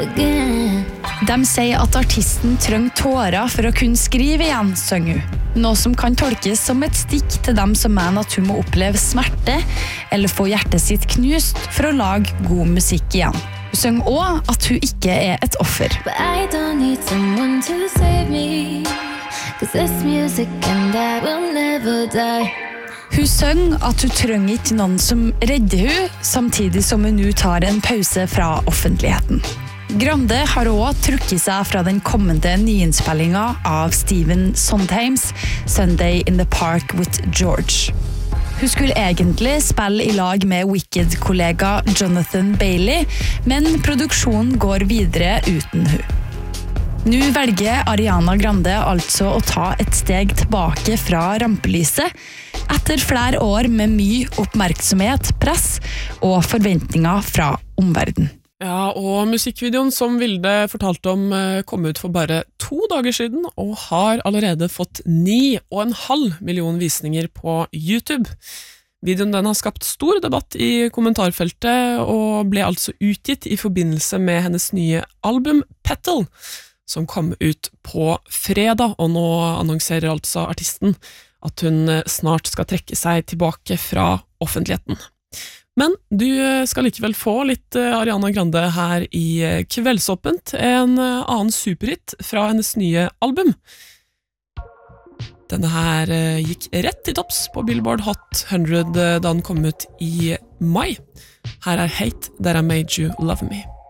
De sier at artisten trenger tårer for å kunne skrive igjen, synger hun. Noe som kan tolkes som et stikk til dem som mener at hun må oppleve smerte eller få hjertet sitt knust for å lage god musikk igjen. Hun synger også at hun ikke er et offer. But I don't need someone to save me, 'cause this music and I will never die. Hun synger at hun trenger ikke noen som redder hun, samtidig som hun nå tar en pause fra offentligheten. Grande har også trukket seg fra den kommende nyinnspillingen av Stephen Sondheims Sunday in the Park with George. Hun skulle egentlig spille i lag med Wicked-kollega Jonathan Bailey, men produksjonen går videre uten hun. Nå velger Ariana Grande altså å ta et steg tilbake fra rampelyset, etter flere år med mye oppmerksomhet, press og forventninger fra omverdenen. Ja, og musikkvideoen som Vilde fortalte om kom ut for bare 2 dager siden, og har allerede fått 9,5 millioner visninger på YouTube. Videoen den har skapt stor debatt i kommentarfeltet, og ble altså utgitt i forbindelse med hennes nye album Petal, som kom ut på fredag, og nå annonserer altså artisten at hun snart skal trekke seg tilbake fra offentligheten. Men du skal likevel få litt Ariana Grande her i Kveldsåpent, en annen superhit fra hennes nye album. Denne her gikk rett i topps på Billboard Hot 100 da den kom ut i mai. Her er Hate That I Made You Love Me.